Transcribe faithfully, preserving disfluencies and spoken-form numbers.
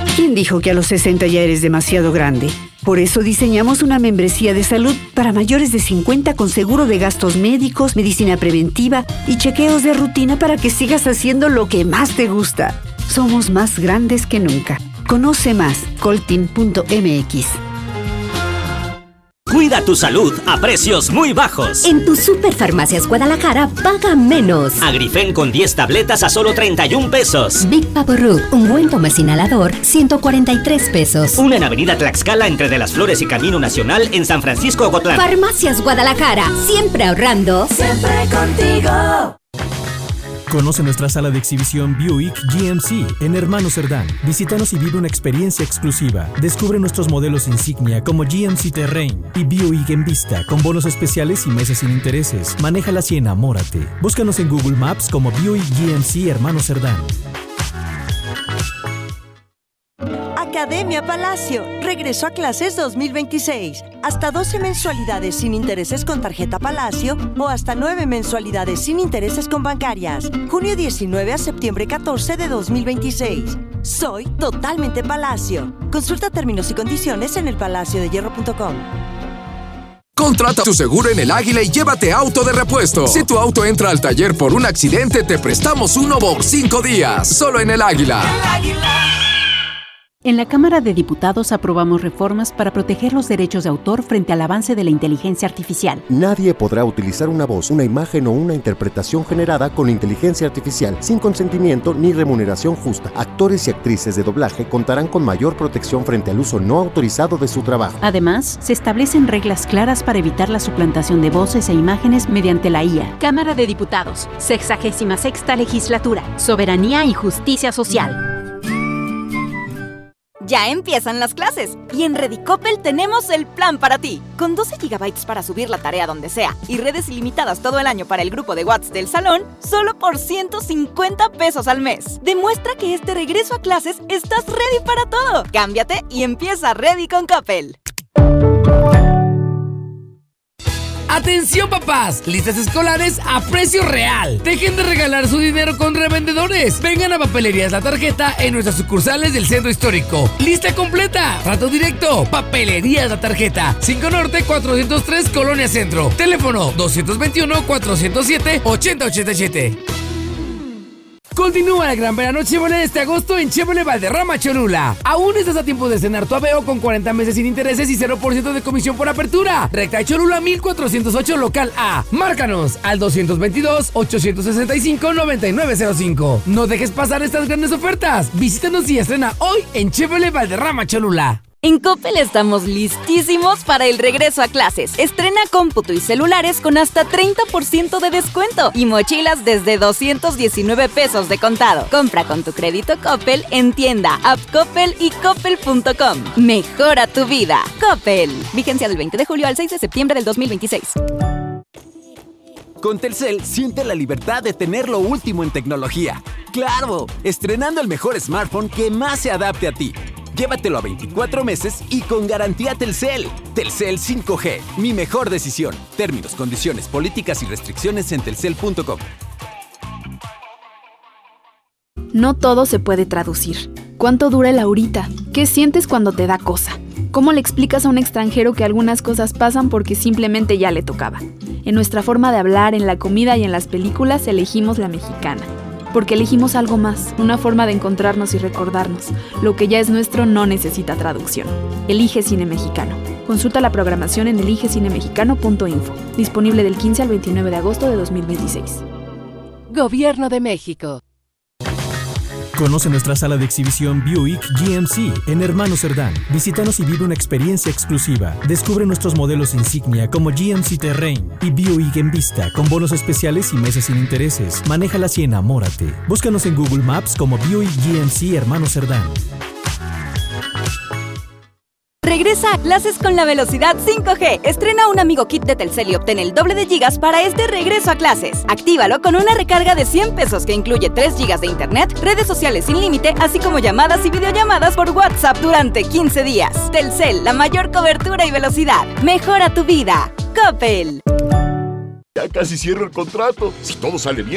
¿Quién dijo que a los sesenta ya eres demasiado grande? Por eso diseñamos una membresía de salud para mayores de cincuenta con seguro de gastos médicos, medicina preventiva y chequeos de rutina para que sigas haciendo lo que más te gusta. Somos más grandes que nunca. Conoce más, coltin punto m x. Cuida tu salud a precios muy bajos. En tu Superfarmacias Guadalajara, paga menos. Agrifen con diez tabletas a solo treinta y un pesos. Big Vaporub, ungüento más inhalador, ciento cuarenta y tres pesos. Una en Avenida Tlaxcala entre De las Flores y Camino Nacional en San Francisco, Ocotlán. Farmacias Guadalajara, siempre ahorrando. Siempre contigo. Conoce nuestra sala de exhibición Buick G M C en Hermanos Cerdán. Visítanos y vive una experiencia exclusiva. Descubre nuestros modelos insignia como G M C Terrain y Buick en vista con bonos especiales y meses sin intereses. Manéjalas y enamórate. Búscanos en Google Maps como Buick G M C Hermanos Cerdán. Academia Palacio regresó a clases dos mil veintiséis. Hasta doce mensualidades sin intereses con tarjeta Palacio o hasta nueve mensualidades sin intereses con bancarias. Junio diecinueve a septiembre catorce de dos mil veintiséis. Soy totalmente Palacio. Consulta términos y condiciones en el palacio de hierro punto com. Contrata tu seguro en El Águila y llévate auto de repuesto. Si tu auto entra al taller por un accidente, te prestamos uno por cinco días. Solo en El Águila. El Águila. En la Cámara de Diputados aprobamos reformas para proteger los derechos de autor frente al avance de la inteligencia artificial. Nadie podrá utilizar una voz, una imagen o una interpretación generada con inteligencia artificial sin consentimiento ni remuneración justa. Actores y actrices de doblaje contarán con mayor protección frente al uso no autorizado de su trabajo. Además, se establecen reglas claras para evitar la suplantación de voces e imágenes mediante la I A. Cámara de Diputados, sexagésima sexta legislatura, soberanía y justicia social. Ya empiezan las clases y en Redicopel tenemos el plan para ti. Con doce gigabytes para subir la tarea donde sea y redes ilimitadas todo el año para el grupo de WhatsApp del salón, solo por ciento cincuenta pesos al mes. Demuestra que este regreso a clases estás ready para todo. Cámbiate y empieza Ready con Coppel. ¡Atención, papás! Listas escolares a precio real. Dejen de regalar su dinero con revendedores. Vengan a Papelerías La Tarjeta en nuestras sucursales del Centro Histórico. ¡Lista completa! Trato directo. Papelerías La Tarjeta. cinco Norte cuatrocientos tres, Colonia Centro. Teléfono dos dos uno, cuatro cero siete, ocho cero ocho siete. Continúa el gran verano Chevrolet este agosto en Chevrolet Valderrama Cholula. Aún estás a tiempo de cenar tu Aveo con cuarenta meses sin intereses y cero por ciento de comisión por apertura. Recta de Cholula mil cuatrocientos ocho, local A. Márcanos al dos dos dos, ocho seis cinco, nueve nueve cero cinco. No dejes pasar estas grandes ofertas. Visítanos y estrena hoy en Chevrolet Valderrama Cholula. En Coppel estamos listísimos para el regreso a clases. Estrena cómputo y celulares con hasta treinta por ciento de descuento y mochilas desde doscientos diecinueve pesos de contado. Compra con tu crédito Coppel en tienda, app Coppel y coppel punto com. Mejora tu vida. Coppel. Vigencia del veinte de julio al seis de septiembre del dos mil veintiséis. Con Telcel, siente la libertad de tener lo último en tecnología. ¡Claro! Estrenando el mejor smartphone que más se adapte a ti. Llévatelo a veinticuatro meses y con garantía Telcel. Telcel cinco G, mi mejor decisión. Términos, condiciones, políticas y restricciones en telcel punto com. No todo se puede traducir. ¿Cuánto dura el ahorita? ¿Qué sientes cuando te da cosa? ¿Cómo le explicas a un extranjero que algunas cosas pasan porque simplemente ya le tocaba? En nuestra forma de hablar, en la comida y en las películas elegimos la mexicana. Porque elegimos algo más, una forma de encontrarnos y recordarnos. Lo que ya es nuestro no necesita traducción. Elige Cine Mexicano. Consulta la programación en elige cine mexicano punto info. Disponible del quince al veintinueve de agosto de dos mil veintiséis. Gobierno de México. Conoce nuestra sala de exhibición Buick G M C en Hermanos Cerdán. Visítanos y vive una experiencia exclusiva. Descubre nuestros modelos insignia como G M C Terrain y Buick en vista con bonos especiales y meses sin intereses. Manéjalas y enamórate. Búscanos en Google Maps como Buick G M C Hermanos Cerdán. Regresa a clases con la velocidad cinco G. Estrena un amigo kit de Telcel y obtén el doble de gigas para este regreso a clases. Actívalo con una recarga de cien pesos que incluye tres gigas de internet, redes sociales sin límite, así como llamadas y videollamadas por WhatsApp durante quince días. Telcel, la mayor cobertura y velocidad. Mejora tu vida. Coppel. Ya casi cierro el contrato. Si todo sale bien,